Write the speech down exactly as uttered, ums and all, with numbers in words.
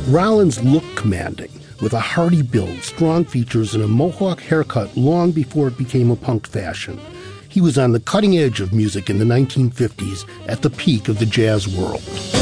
Rollins looked commanding, with a hearty build, strong features, and a mohawk haircut long before it became a punk fashion. He was on the cutting edge of music in the nineteen fifties, at the peak of the jazz world.